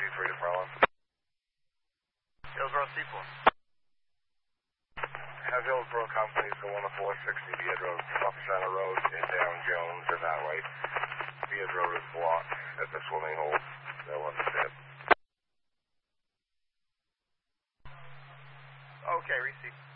3 to Farland. Hillsborough Seaport. Have Hillsborough companies go on the 460 Beard Road, up Center Road, and down Jones, and that way. Beard Road is blocked at the swimming hole. They'll understand. Okay, receive.